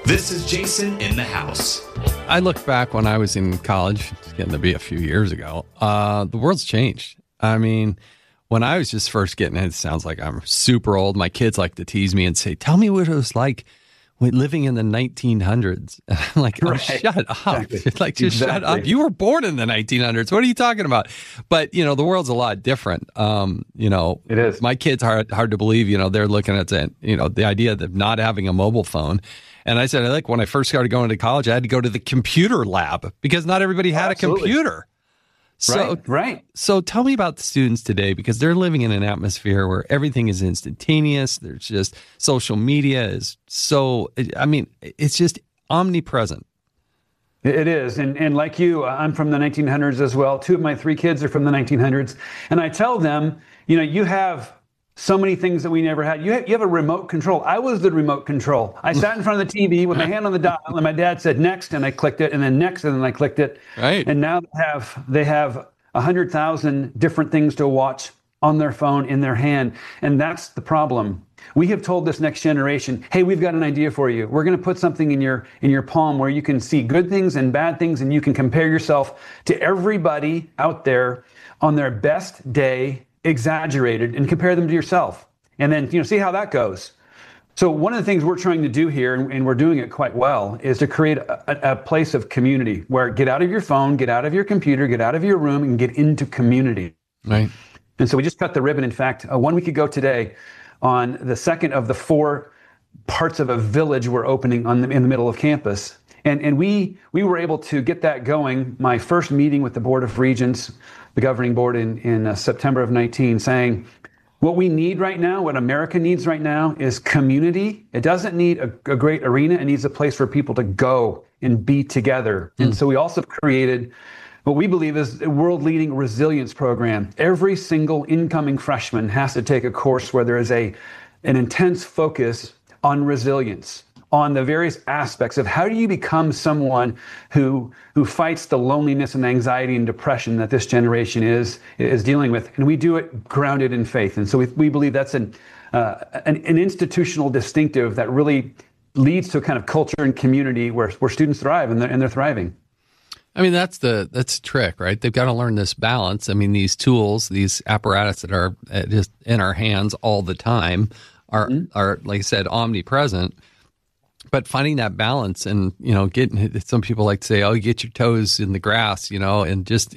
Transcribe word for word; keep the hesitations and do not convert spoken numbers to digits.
This is Jason in the House. I look back when I was in college, it's getting to be a few years ago. Uh, the world's changed. I mean, when I was just first getting it, it sounds like I'm super old. My kids like to tease me and say, tell me what it was like when living in the nineteen hundreds. And I'm like, oh, Right. shut up. Exactly. Like, just shut Exactly. up. You were born in the nineteen hundreds. What are you talking about? But, you know, the world's a lot different. Um, you know, It is. My kids are hard to believe, you know, they're looking at the, you know, the idea of not having a mobile phone. And I said, I think when I first started going to college, I had to go to the computer lab because not everybody had Absolutely. a computer. So, Right, right. so tell me about the students today, because they're living in an atmosphere where everything is instantaneous. There's just social media is so, I mean, it's just omnipresent. It is. And, and like you, I'm from the nineteen hundreds as well. Two of my three kids are from the nineteen hundreds. And I tell them, you know, you have so many things that we never had. You have, you have a remote control. I was the remote control. I sat in front of the T V with my hand on the dial, and my dad said next, and I clicked it, and then next, and then I clicked it. Right. And now they have they have one hundred thousand different things to watch on their phone in their hand. And that's the problem. We have told this next generation, hey, we've got an idea for you. We're going to put something in your in your palm where you can see good things and bad things, and you can compare yourself to everybody out there on their best day, exaggerated, and compare them to yourself. And then, you know, see how that goes. So one of the things we're trying to do here, and, and we're doing it quite well, is to create a, a place of community where get out of your phone, get out of your computer, get out of your room, and get into community. Right. And so we just cut the ribbon. In fact, uh, one week ago today, on the second of the four parts of a village we're opening on the, in the middle of campus. And, and we we were able to get that going. My first meeting with the Board of Regents, the governing board in, in uh, September of nineteen, saying, what we need right now, what America needs right now is community. It doesn't need a, a great arena. It needs a place for people to go and be together. Mm. And so we also created what we believe is a world-leading resilience program. Every single incoming freshman has to take a course where there is a an intense focus on resilience, on the various aspects of how do you become someone who who fights the loneliness and anxiety and depression that this generation is is dealing with. And we do it grounded in faith. And so we, we believe that's an, uh, an an institutional distinctive that really leads to a kind of culture and community where, where students thrive, and they're, and they're thriving. I mean, that's the that's the trick, right? They've got to learn this balance. I mean, these tools, these apparatus that are uh, just in our hands all the time are, mm-hmm. are, like I said, omnipresent. But finding that balance and, you know, getting, some people like to say, oh, you get your toes in the grass, you know, and just